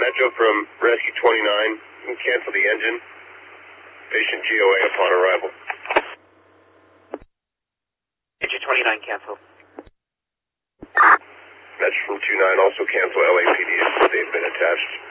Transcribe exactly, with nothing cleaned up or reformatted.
Metro from Rescue twenty-nine. You can cancel the engine. Patient G O A upon arrival. Engine twenty-nine, cancel. Metro from two nine, also cancel L A P D if they've been attached.